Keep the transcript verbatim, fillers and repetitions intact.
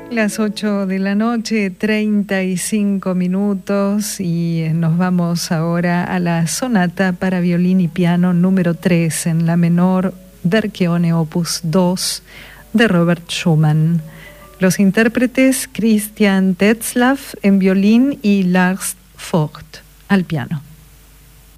Las ocho de la noche, treinta y cinco minutos, y nos vamos ahora a la sonata para violín y piano número tres en la menor Verchione opus dos de Robert Schumann. Los intérpretes Christian Tetzlaff en violín y Lars Vogt al piano.